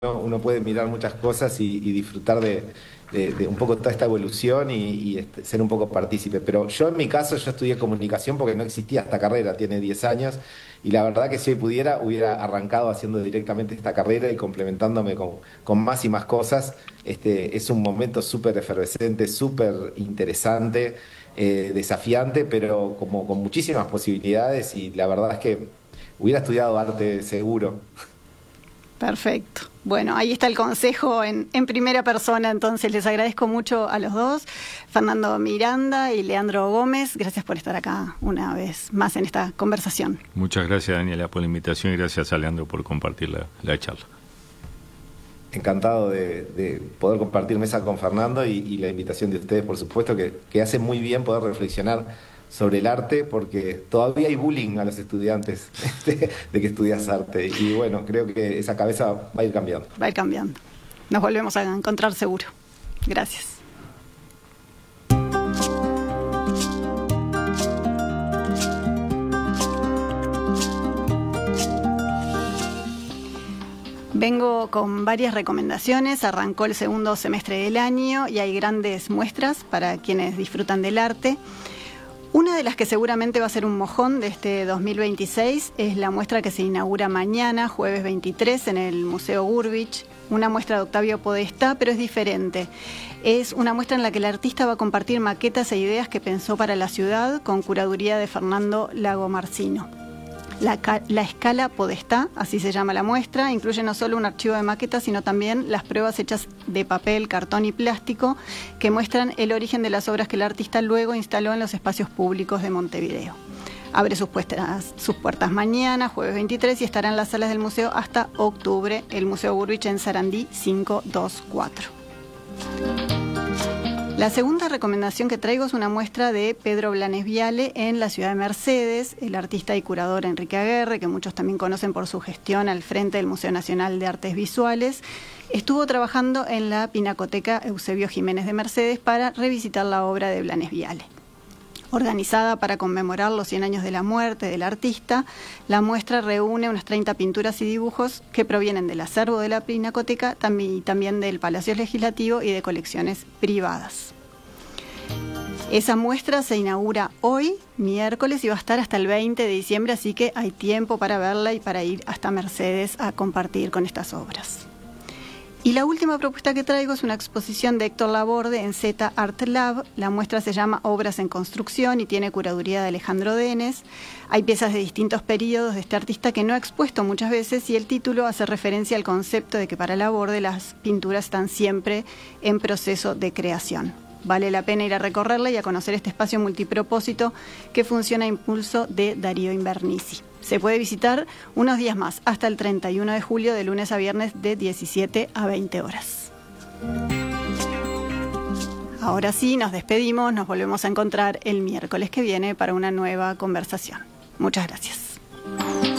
uno puede mirar muchas cosas y disfrutar de un poco toda esta evolución y ser un poco partícipe. Pero yo en mi caso, yo estudié comunicación porque no existía esta carrera, tiene 10 años, y la verdad que si hoy pudiera, hubiera arrancado haciendo directamente esta carrera y complementándome con más y más cosas. Es un momento súper efervescente, súper interesante, desafiante, pero como con muchísimas posibilidades, y la verdad es que hubiera estudiado arte seguro. Perfecto. Bueno, ahí está el consejo en primera persona, entonces les agradezco mucho a los dos, Fernando Miranda y Leandro Gómez. Gracias por estar acá una vez más en esta conversación. Muchas gracias, Daniela, por la invitación y gracias a Leandro por compartir la charla. Encantado de poder compartir mesa con Fernando y la invitación de ustedes, por supuesto, que hace muy bien poder reflexionar sobre el arte, porque todavía hay bullying a los estudiantes de que estudias arte. Y bueno, creo que esa cabeza va a ir cambiando. Va a ir cambiando. Nos volvemos a encontrar seguro. Gracias. Vengo con varias recomendaciones. Arrancó el segundo semestre del año y hay grandes muestras para quienes disfrutan del arte. Una de las que seguramente va a ser un mojón de este 2026 es la muestra que se inaugura mañana, jueves 23, en el Museo Gurvich. Una muestra de Octavio Podestá, pero es diferente. Es una muestra en la que el artista va a compartir maquetas e ideas que pensó para la ciudad con curaduría de Fernando Lagomarsino. La escala Podestá, así se llama la muestra, incluye no solo un archivo de maquetas, sino también las pruebas hechas de papel, cartón y plástico que muestran el origen de las obras que el artista luego instaló en los espacios públicos de Montevideo. Abre sus puertas mañana, jueves 23, y estará en las salas del museo hasta octubre, el Museo Gurvich en Sarandí 524. La segunda recomendación que traigo es una muestra de Pedro Blanes Viale en la ciudad de Mercedes. El artista y curador Enrique Aguerre, que muchos también conocen por su gestión al frente del Museo Nacional de Artes Visuales, estuvo trabajando en la Pinacoteca Eusebio Jiménez de Mercedes para revisitar la obra de Blanes Viale. Organizada para conmemorar los 100 años de la muerte del artista, la muestra reúne unas 30 pinturas y dibujos que provienen del acervo de la Pinacoteca y también del Palacio Legislativo y de colecciones privadas. Esa muestra se inaugura hoy, miércoles, y va a estar hasta el 20 de diciembre, así que hay tiempo para verla y para ir hasta Mercedes a compartir con estas obras. Y la última propuesta que traigo es una exposición de Héctor Laborde en Z Art Lab. La muestra se llama Obras en Construcción y tiene curaduría de Alejandro Denes. Hay piezas de distintos periodos de este artista que no ha expuesto muchas veces, y el título hace referencia al concepto de que para Laborde las pinturas están siempre en proceso de creación. Vale la pena ir a recorrerla y a conocer este espacio multipropósito que funciona a impulso de Darío Invernici. Se puede visitar unos días más, hasta el 31 de julio, de lunes a viernes, de 17 a 20 horas. Ahora sí, nos despedimos, nos volvemos a encontrar el miércoles que viene para una nueva conversación. Muchas gracias.